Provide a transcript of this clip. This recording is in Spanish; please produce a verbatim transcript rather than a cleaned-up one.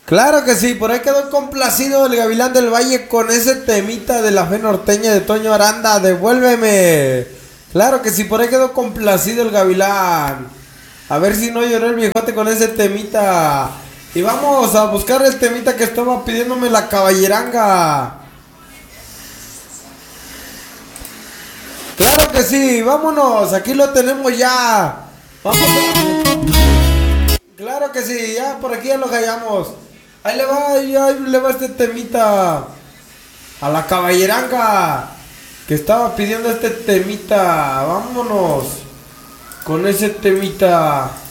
Claro que sí, por ahí quedó complacido el Gavilán del Valle con ese temita de la fe norteña de Toño Aranda, devuélveme. Claro que sí, por ahí quedó complacido el Gavilán. A ver si no lloró el viejote con ese temita. Y vamos a buscar el temita que estaba pidiéndome la caballeranga. Claro que sí, vámonos, aquí lo tenemos ya. Vamos a... Claro que sí, ya por aquí ya lo hallamos. Ahí le va, ahí, ahí le va este temita a la caballeranga que estaba pidiendo este temita. Vámonos con ese temita.